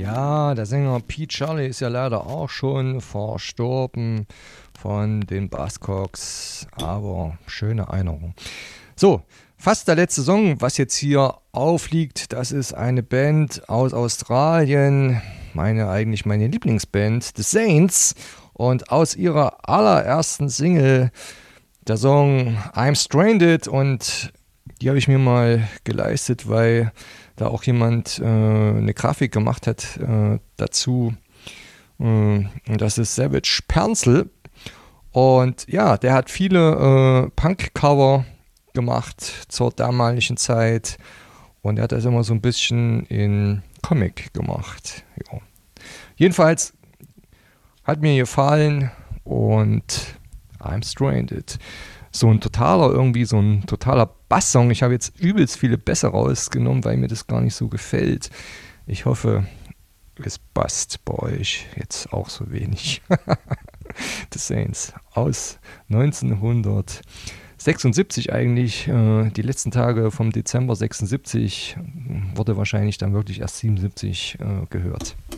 Ja, der Sänger Pete Shirley ist ja leider auch schon verstorben von den Buzzcocks, aber schöne Erinnerung. So, fast der letzte Song, was jetzt hier aufliegt, das ist eine Band aus Australien, eigentlich meine Lieblingsband, The Saints, und aus ihrer allerersten Single, der Song I'm Stranded, und die habe ich mir mal geleistet, weil da auch jemand eine Grafik gemacht hat dazu. Und das ist Savage Pernzel. Und ja, der hat viele Punk-Cover gemacht zur damaligen Zeit. Und er hat das immer so ein bisschen in Comic gemacht. Ja. Jedenfalls hat mir gefallen und I'm Stranded. So ein totaler Basssong. Ich habe jetzt übelst viele Bässe rausgenommen, weil mir das gar nicht so gefällt. Ich hoffe, es passt bei euch jetzt auch so wenig. The Saints aus 1976 eigentlich. Die letzten Tage vom Dezember 76 wurde wahrscheinlich dann wirklich erst 77 gehört.